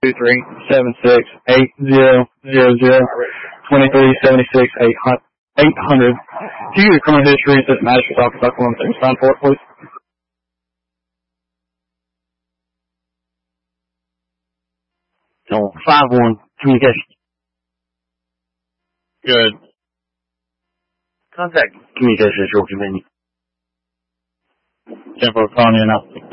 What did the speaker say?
800. If you get a criminal history, it says magistrate office, Oklahoma, take a sign for it, please. So, 5-1, communication. Good. Contact communication is your convenience. 10-4 calling you now.